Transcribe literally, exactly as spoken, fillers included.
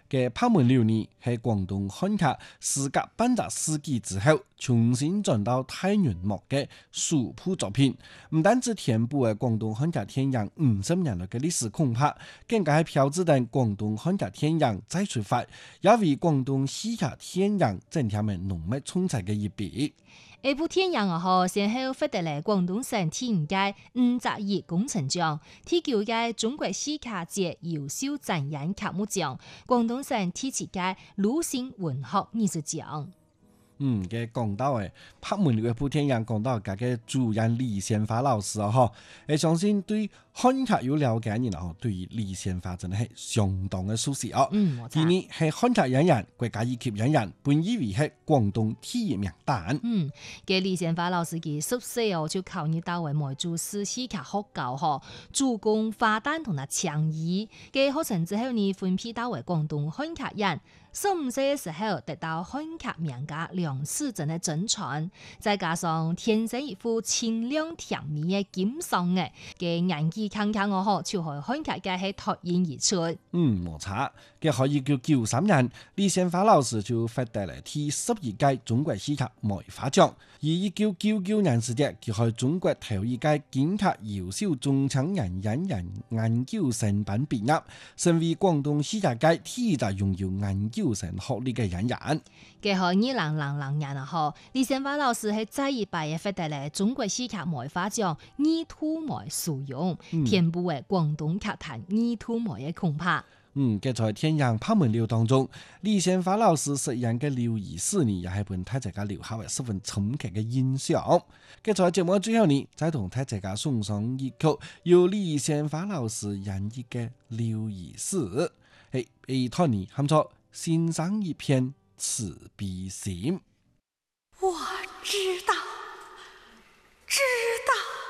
嘅拍門料理係廣東漢劇時隔半個世紀之後重新轉到大銀幕嘅首部作品，唔單止填補嘅廣東漢劇電影五十年來嘅歷史空白，更加係標誌住廣東漢劇電影再出發，也為廣東戲劇電影增添嘅濃墨重彩嘅一筆。 呢部電影啊，先後獲得了廣東省電影界五十二工程獎、第九屆中國戲劇節優秀展演劇目獎、廣東省第七屆魯迅文學藝術獎。 嗯，嘅講到誒，拍門了一部電影，講到佢嘅主演李先發老師啊，嗬，誒相信對漢劇有了解嘅人啊，對於李先發真係相當嘅熟悉哦。 嗯， 第二係漢劇演員，國家一級演員，本以為係廣東第一名單。 嗯，嘅李先發老師嘅宿舍哦，就考慮到為梅州市戲劇學校嗬，主攻花旦同埋창의嘅學成之後呢，分配到為廣東漢劇人。十五歲嘅時候得到漢劇名家梁思成嘅真傳，再加上天生一副清亮甜美嘅金嗓嘅嘅演技鏗鏘我嗬，就係漢劇界係脫穎而出。 嗯，冇錯，嘅可以叫九三年，李先發老師就獲得了第十二屆中國戲劇梅花獎，而一九九九年時節，佢係中國頭一屆京劇優秀中青年演員研究生班畢業，成為廣東戲劇界第一個擁有研究生學歷嘅演員。 嘅係二零零零年啊，嗬，李先發老師係再一擺嘅獲得了中國戲劇梅花獎二吐梅殊榮，填補為廣東劇壇二吐梅嘅空白。 嗯，嘅在電影拍門了當中，李先發老師飾演嘅劉醫師呢，也係本大家留下為十分深刻嘅印象。嘅在節目最後呢，再同大家送上一曲由李先發老師演繹嘅劉醫師，誒，呢套呢喊做欣賞一片慈悲心。 我知道，知道。